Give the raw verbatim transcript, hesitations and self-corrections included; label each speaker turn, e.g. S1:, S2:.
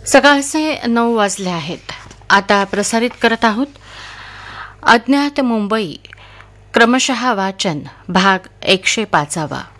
S1: सकाळचे नऊ वाजले आहेत. आता प्रसारित करत आहोत अज्ञात मुंबई क्रमशः वाचन भाग एकशे पाचावा.